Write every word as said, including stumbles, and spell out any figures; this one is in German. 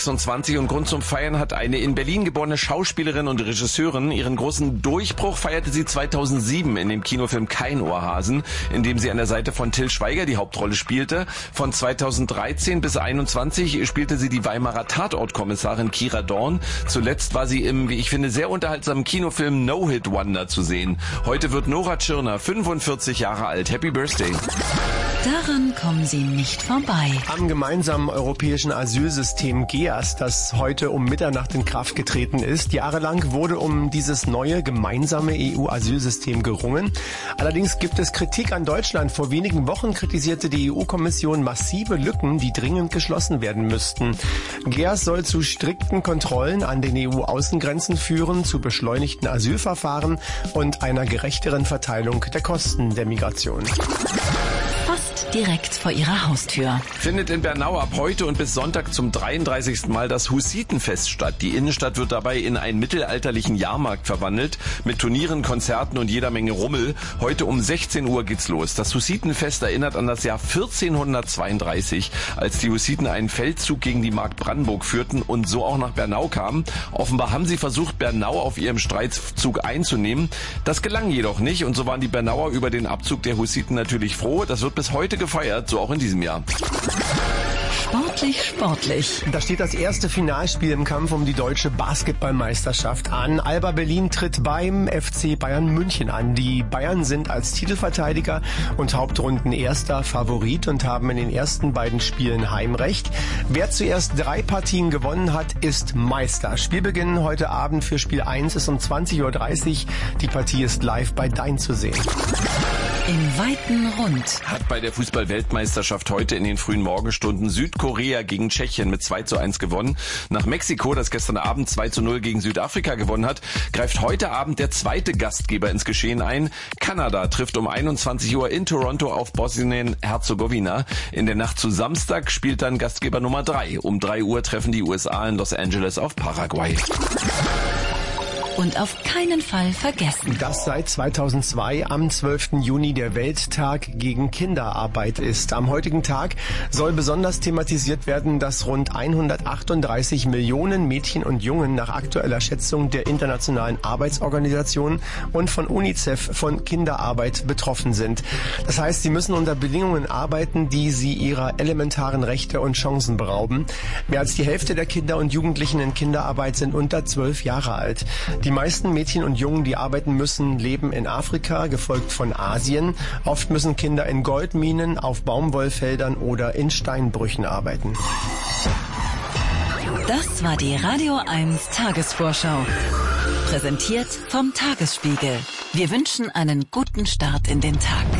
sechsundzwanzig und Grund zum Feiern hat eine in Berlin geborene Schauspielerin und Regisseurin. Ihren großen Durchbruch feierte sie zweitausendsieben in dem Kinofilm Kein Ohrhasen, in dem sie an der Seite von Till Schweiger die Hauptrolle spielte. Von zweitausenddreizehn bis einundzwanzig spielte sie die Weimarer Tatortkommissarin Kira Dorn. Zuletzt war sie im, wie ich finde, sehr unterhaltsamen Kinofilm No Hit Wonder zu sehen. Heute wird Nora Tschirner fünfundvierzig Jahre alt. Happy Birthday. Daran kommen Sie nicht vorbei. Am gemeinsamen europäischen Asylsystem G E A S, das heute um Mitternacht in Kraft getreten ist. Jahrelang wurde um dieses neue gemeinsame E U-Asylsystem gerungen. Allerdings gibt es Kritik an Deutschland. Vor wenigen Wochen kritisierte die E U-Kommission massive Lücken, die dringend geschlossen werden müssten. G E A S soll zu strikten Kontrollen an den E U-Außengrenzen führen, zu beschleunigten Asylverfahren und einer gerechteren Verteilung der Kosten der Migration. Fast direkt vor Ihrer Haustür. Findet in Bernau ab heute und bis Sonntag zum dreiunddreißigsten Mal das Hussitenfest statt. Die Innenstadt wird dabei in einen mittelalterlichen Jahrmarkt verwandelt, mit Turnieren, Konzerten und jeder Menge Rummel. Heute um sechzehn Uhr geht's los. Das Hussitenfest erinnert an das Jahr vierzehnhundertzweiunddreißig, als die Hussiten einen Feldzug gegen die Mark Brandenburg führten und so auch nach Bernau kamen. Offenbar haben sie versucht, Bernau auf ihrem Streitzug einzunehmen. Das gelang jedoch nicht und so waren die Bernauer über den Abzug der Hussiten natürlich froh. Das wird bis heute gefeiert, so auch in diesem Jahr. Sportlich, sportlich. Da steht das erste Finalspiel im Kampf um die deutsche Basketballmeisterschaft an. Alba Berlin tritt beim F C Bayern München an. Die Bayern sind als Titelverteidiger und Hauptrunden erster Favorit und haben in den ersten beiden Spielen Heimrecht. Wer zuerst drei Partien gewonnen hat, ist Meister. Spielbeginn heute Abend für Spiel eins ist um zwanzig Uhr dreißig. Die Partie ist live bei Dein zu sehen. Im weiten Rund hat bei der Fußball-Weltmeisterschaft heute in den frühen Morgenstunden Südkorea gegen Tschechien mit zwei zu eins gewonnen. Nach Mexiko, das gestern Abend zwei zu null gegen Südafrika gewonnen hat, greift heute Abend der zweite Gastgeber ins Geschehen ein. Kanada trifft um einundzwanzig Uhr in Toronto auf Bosnien-Herzegowina. In der Nacht zu Samstag spielt dann Gastgeber Nummer drei. Um drei Uhr treffen die U S A in Los Angeles auf Paraguay. Und auf keinen Fall vergessen, dass seit zweitausendzwei am zwölften Juni der Welttag gegen Kinderarbeit ist. Am heutigen Tag soll besonders thematisiert werden, dass rund hundertachtunddreißig Millionen Mädchen und Jungen nach aktueller Schätzung der Internationalen Arbeitsorganisation und von UNICEF von Kinderarbeit betroffen sind. Das heißt, sie müssen unter Bedingungen arbeiten, die sie ihrer elementaren Rechte und Chancen berauben. Mehr als die Hälfte der Kinder und Jugendlichen in Kinderarbeit sind unter zwölf Jahre alt. Die meisten Mädchen und Jungen, die arbeiten müssen, leben in Afrika, gefolgt von Asien. Oft müssen Kinder in Goldminen, auf Baumwollfeldern oder in Steinbrüchen arbeiten. Das war die Radio eins Tagesvorschau. Präsentiert vom Tagesspiegel. Wir wünschen einen guten Start in den Tag.